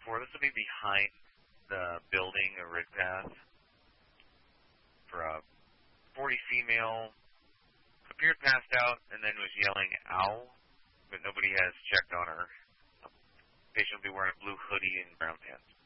before. This will be behind the building, a rig path for a 40 female. Appeared passed out and then was yelling, ow, but nobody has checked on her. Patient will be wearing a blue hoodie and brown pants.